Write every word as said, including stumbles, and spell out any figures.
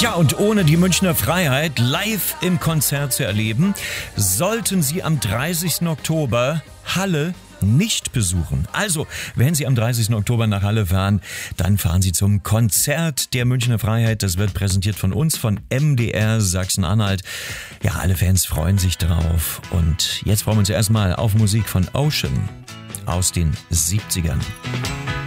Tja, und ohne die Münchner Freiheit live im Konzert zu erleben, sollten Sie am dreißigsten Oktober Halle nicht besuchen. Also, wenn Sie am dreißigsten Oktober nach Halle fahren, dann fahren Sie zum Konzert der Münchner Freiheit. Das wird präsentiert von uns, von M D R Sachsen-Anhalt. Ja, alle Fans freuen sich drauf. Und jetzt freuen wir uns erstmal auf Musik von Ocean aus den siebzigern.